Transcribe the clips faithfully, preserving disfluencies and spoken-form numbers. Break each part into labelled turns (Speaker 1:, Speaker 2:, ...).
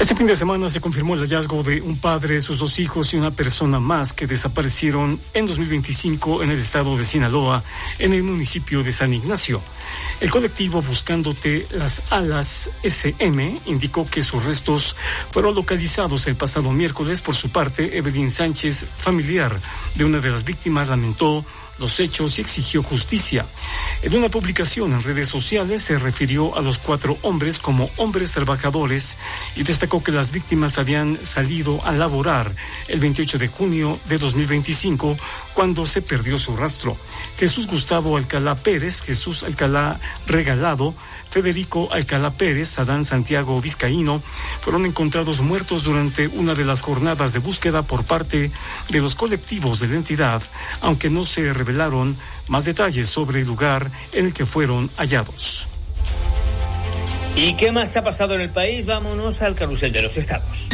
Speaker 1: Este fin de semana se confirmó el hallazgo de un padre, sus dos hijos y una persona más que desaparecieron en dos mil veinticinco en el estado de Sinaloa, en el municipio de San Ignacio. El colectivo Buscándote las Alas S M indicó que sus restos fueron localizados el pasado miércoles. Por su parte, Evelyn Sánchez, familiar de una de las víctimas, lamentó los hechos y exigió justicia. En una publicación en redes sociales se refirió a los cuatro hombres como hombres trabajadores y destacó que las víctimas habían salido a laborar el veintiocho de junio de dos mil veinticinco cuando se perdió su rastro. Jesús Gustavo Alcalá Pérez, Jesús Alcalá Regalado, Federico Alcalá Pérez, Adán Santiago Vizcaíno fueron encontrados muertos durante una de las jornadas de búsqueda por parte de los colectivos de la entidad, aunque no se revelaron más detalles sobre el lugar en el que fueron hallados.
Speaker 2: ¿Y qué más ha pasado en el país? Vámonos al carrusel de los estados.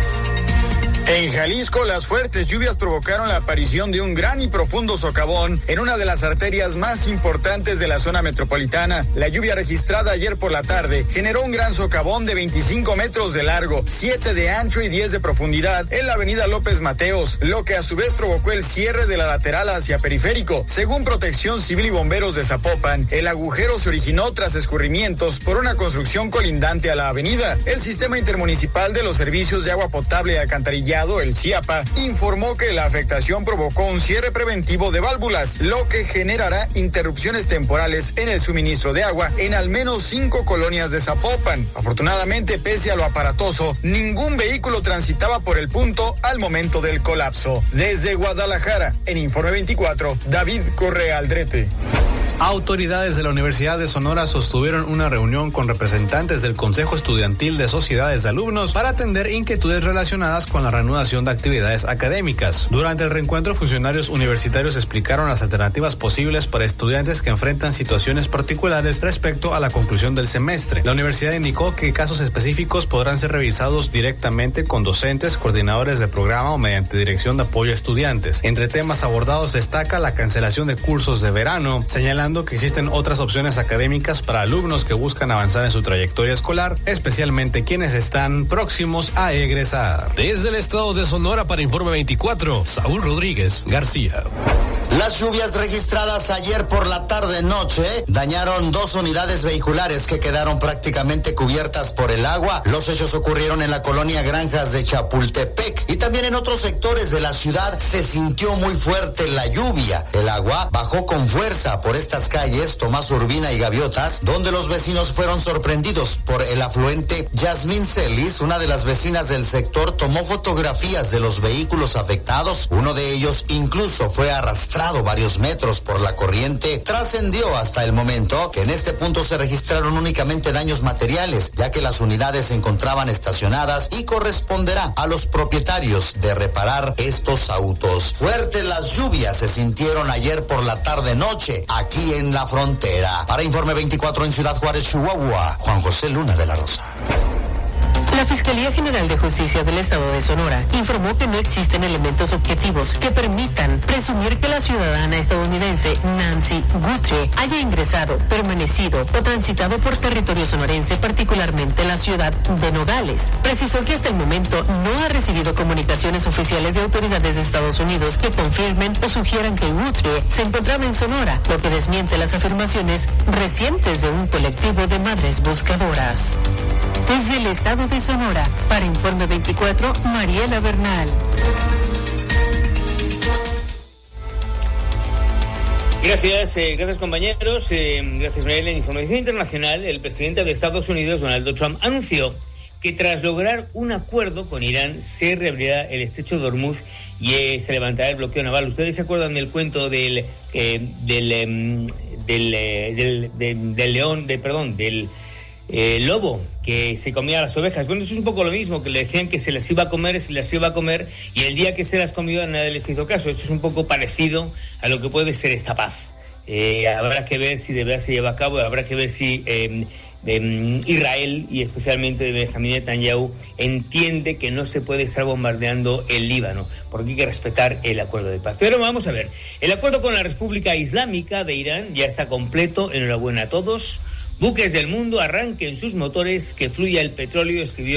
Speaker 3: En Jalisco, las fuertes lluvias provocaron la aparición de un gran y profundo socavón en una de las arterias más importantes de la zona metropolitana. La lluvia registrada ayer por la tarde generó un gran socavón de veinticinco metros de largo, siete de ancho y diez de profundidad en la avenida López Mateos, lo que a su vez provocó el cierre de la lateral hacia Periférico. Según Protección Civil y Bomberos de Zapopan, el agujero se originó tras escurrimientos por una construcción colindante a la avenida. El Sistema Intermunicipal de los Servicios de Agua Potable y Alcantarillado, el CIAPA, informó que la afectación provocó un cierre preventivo de válvulas, lo que generará interrupciones temporales en el suministro de agua en al menos cinco colonias de Zapopan. Afortunadamente, pese a lo aparatoso, ningún vehículo transitaba por el punto al momento del colapso. Desde Guadalajara, en Informe veinticuatro, David Correa Aldrete.
Speaker 4: Autoridades de la Universidad de Sonora sostuvieron una reunión con representantes del Consejo Estudiantil de Sociedades de Alumnos para atender inquietudes relacionadas con la reanudación de actividades académicas. Durante el reencuentro, funcionarios universitarios explicaron las alternativas posibles para estudiantes que enfrentan situaciones particulares respecto a la conclusión del semestre. La universidad indicó que casos específicos podrán ser revisados directamente con docentes, coordinadores de programa o mediante dirección de apoyo a estudiantes. Entre temas abordados destaca la cancelación de cursos de verano, señalando que existen otras opciones académicas para alumnos que buscan avanzar en su trayectoria escolar, especialmente quienes están próximos a egresar.
Speaker 5: Desde el estado de Sonora para Informe veinticuatro, Saúl Rodríguez García.
Speaker 6: Las lluvias registradas ayer por la tarde-noche dañaron dos unidades vehiculares que quedaron prácticamente cubiertas por el agua. Los hechos ocurrieron en la colonia Granjas de Chapultepec y también en otros sectores de la ciudad se sintió muy fuerte la lluvia. El agua bajó con fuerza por estas calles Tomás Urbina y Gaviotas, donde los vecinos fueron sorprendidos por el afluente. Yasmín Celis, una de las vecinas del sector, tomó fotografías de los vehículos afectados. Uno de ellos incluso fue arrastrado varios metros por la corriente. Trascendió hasta el momento que en este punto se registraron únicamente daños materiales, ya que las unidades se encontraban estacionadas y corresponderá a los propietarios de reparar estos autos. Fuertes las lluvias se sintieron ayer por la tarde-noche aquí en la frontera. Para Informe veinticuatro en Ciudad Juárez, Chihuahua, Juan José Luna de la Rosa.
Speaker 7: La Fiscalía General de Justicia del Estado de Sonora informó que no existen elementos objetivos que permitan presumir que la ciudadana estadounidense Nancy Guthrie haya ingresado, permanecido o transitado por territorio sonorense, particularmente la ciudad de Nogales. Precisó que hasta el momento no ha recibido comunicaciones oficiales de autoridades de Estados Unidos que confirmen o sugieran que Guthrie se encontraba en Sonora, lo que desmiente las afirmaciones recientes de un colectivo de madres buscadoras. Desde el estado de Sonora, para Informe veinticuatro, Mariela Bernal.
Speaker 2: Gracias, eh, gracias compañeros, eh, gracias Mariela. En información internacional, el presidente de Estados Unidos, Donald Trump, anunció que tras lograr un acuerdo con Irán se reabrirá el estrecho de Hormuz y eh, se levantará el bloqueo naval. ¿Ustedes se acuerdan del cuento del eh, del, eh, del, eh, del, del del león, de perdón, del eh, lobo que se comía a las ovejas? Bueno, eso es un poco lo mismo, que le decían que se las iba a comer, se las iba a comer, y el día que se las comió nadie les hizo caso. Esto es un poco parecido a lo que puede ser esta paz. Eh, habrá que ver si de verdad se lleva a cabo, habrá que ver si eh, eh, Israel y especialmente Benjamín Netanyahu entiende que no se puede estar bombardeando el Líbano, porque hay que respetar el acuerdo de paz. Pero vamos a ver, el acuerdo con la República Islámica de Irán ya está completo. Enhorabuena a todos. Buques del mundo, arranquen sus motores, que fluya el petróleo, escribió